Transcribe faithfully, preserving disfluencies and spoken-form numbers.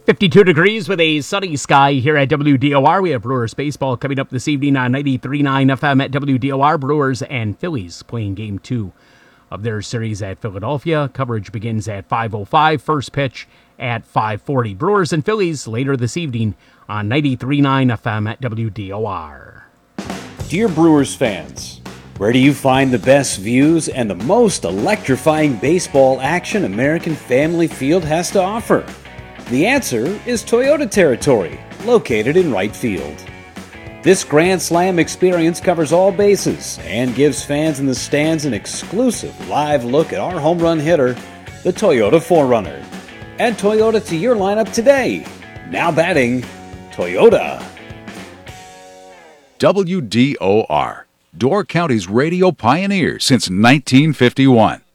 fifty-two degrees with a sunny sky here at W D O R. We have Brewers baseball coming up this evening on ninety-three point nine F M at W D O R. Brewers and Phillies playing game two of their series at Philadelphia. Coverage begins at five oh five. First pitch at five forty. Brewers and Phillies later this evening on ninety-three point nine F M at W D O R. Dear Brewers fans, where do you find the best views and the most electrifying baseball action American Family Field has to offer? The answer is Toyota Territory, located in right field. This Grand Slam experience covers all bases and gives fans in the stands an exclusive live look at our home run hitter, the Toyota four runner. Add Toyota to your lineup today. Now batting, Toyota. W D O R, Door County's radio pioneer since nineteen fifty-one.